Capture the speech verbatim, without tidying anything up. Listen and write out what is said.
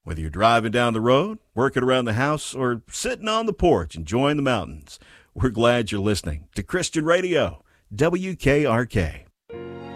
Whether you're driving down the road, working around the house, or sitting on the porch enjoying the mountains, we're glad you're listening to Christian Radio, W K R K.